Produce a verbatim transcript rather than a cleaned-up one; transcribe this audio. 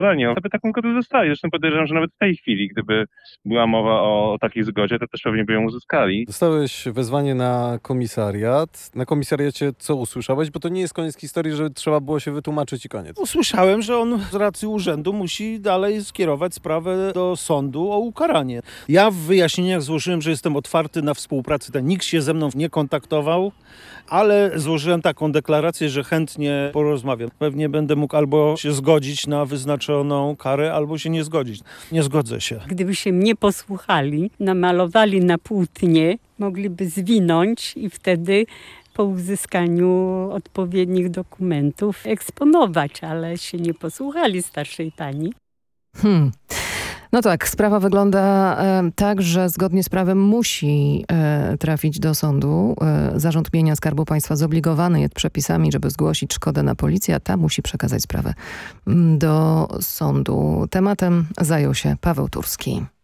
Nie, aby taką zgodę dostali. Zresztą podejrzewam, że nawet w tej chwili, gdyby była mowa o takiej zgodzie, to też pewnie by ją uzyskali. Dostałeś wezwanie na komisariat. Na komisariacie co usłyszałeś? Bo to nie jest koniec historii, że trzeba było się wytłumaczyć i koniec. Usłyszałem, że on z racji urzędu musi dalej skierować sprawę do sądu o ukaranie. Ja w wyjaśnieniach złożyłem, że jestem otwarty na współpracę. Nikt się ze mną nie kontaktował, ale złożyłem taką deklarację, że chętnie porozmawiam. Pewnie będę mógł albo się zgodzić na wyznaczoną karę, albo się nie zgodzić. Nie zgodzę się. Gdyby się mnie posłuchali, namalowali na płótnie, mogliby zwinąć i wtedy po uzyskaniu odpowiednich dokumentów eksponować, ale się nie posłuchali starszej pani. Hmm. No tak, sprawa wygląda e, tak, że zgodnie z prawem musi e, trafić do sądu. E, Zarząd Mienia Skarbu Państwa zobligowany jest przepisami, żeby zgłosić szkodę na policję, a ta musi przekazać sprawę do sądu. Tematem zajął się Paweł Turski.